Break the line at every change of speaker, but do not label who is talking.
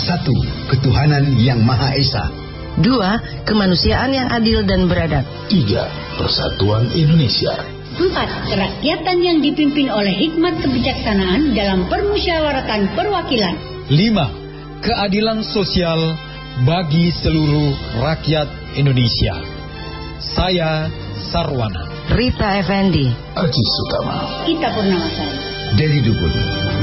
1. Ketuhanan yang Maha Esa.
2. Kemanusiaan yang adil dan beradab.
3. Persatuan Indonesia.
4. Kerakyatan yang dipimpin oleh hikmat kebijaksanaan dalam permusyawaratan perwakilan.
5. Keadilan sosial bagi seluruh rakyat Indonesia. Saya Sarwana.
Rita Effendi.
Aji Sutama.
Kita Purnamasari.
Dedi Dukun.